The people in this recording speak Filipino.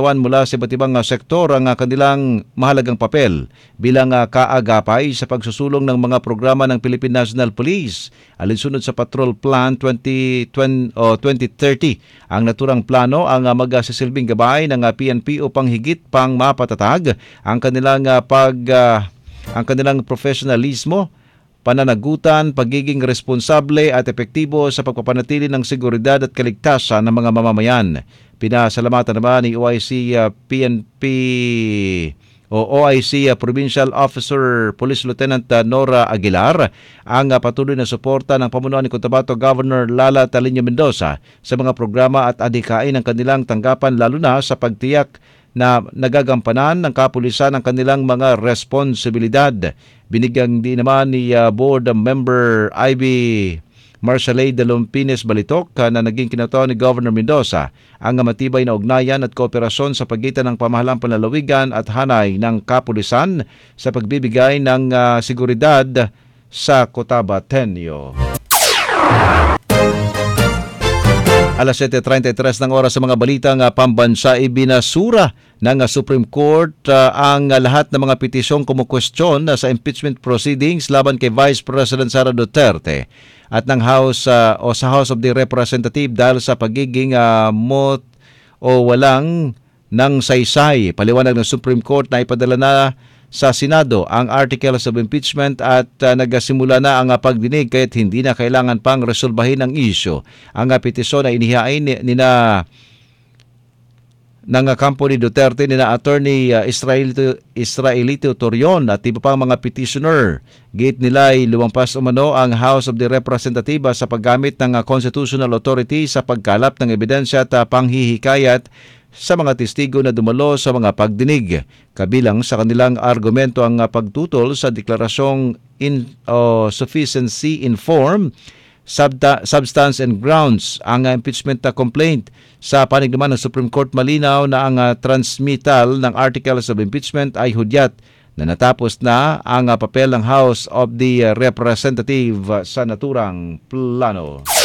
mula sa iba't ibang sektor ang kanilang mahalagang papel bilang kaagapay sa pagsusulong ng mga programa ng Philippine National Police. Alinsunod sa Patrol Plan 2030, ang naturang plano ang magsisilbing gabay ng PNP upang higit pang mapatatag ang kanilang profesionalismo, pananagutan, pagiging responsable at epektibo sa pagpapanatili ng seguridad at kaligtasan ng mga mamamayan. Pinasalamatan naman ni OIC Provincial Officer Police Lieutenant Nora Aguilar ang patuloy na suporta ng pamunuan ni Cotabato Governor Lala Taliño Mendoza sa mga programa at adhikain ng kanilang tanggapan, lalo na sa pagtiyak na nagagampanan ng kapulisan ang kanilang mga responsibilidad. Binigyang din naman ni Board Member Ivy Marcelay de Lompines Balitok na naging kinataon ni Governor Mendoza ang matibay na ugnayan at kooperasyon sa pagitan ng pamahalang panlalawigan at hanay ng kapulisan sa pagbibigay ng seguridad sa Cotabatenyo. Alas 7:33 ng oras sa mga balitang pambansa, ibinasura ng Supreme Court ang lahat ng mga petisyong kumukwestiyon sa impeachment proceedings laban kay Vice President Sara Duterte at ng House sa House of the Representative dahil sa pagiging walang ng saysay. Paliwanag ng Supreme Court na ipadala na sa Senado ang articles of impeachment at nagsimula na ang pagdinig kaya't hindi na kailangan pang resolbahin ang issue. Ang petisyon ay inihain ng kampo ni Duterte nina Attorney Israelito Torion at iba pang mga petitioner. Gate nila ay lumampas umano ang House of the Representative sa paggamit ng constitutional authority sa pagkalap ng ebidensya at panghihikayat sa mga testigo na dumalo sa mga pagdinig. Kabilang sa kanilang argumento ang pagtutol sa deklarasyong sufficiency in form, substance and grounds. Ang impeachment complaint sa panig naman ng Supreme Court, malinaw na ang transmittal ng articles of impeachment ay hudyat na natapos na ang papel ng House of the Representative sa naturang plano.